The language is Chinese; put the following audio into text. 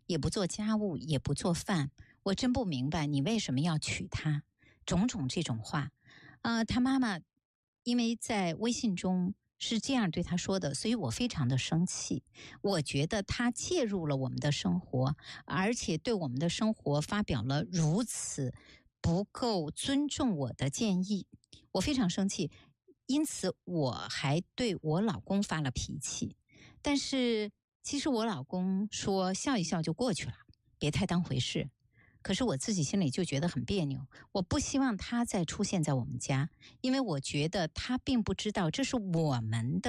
也不做家务，也不做饭，我真不明白你为什么要娶她。种种这种话，他妈妈因为在微信中是这样对他说的，所以我非常的生气。我觉得他介入了我们的生活，而且对我们的生活发表了如此不够尊重我的建议，我非常生气。因此我还对我老公发了脾气，但是其实我老公说笑一笑就过去了，别太当回事。可是我自己心里就觉得很别扭，我不希望他再出现在我们家，因为我觉得他并不知道这是我们的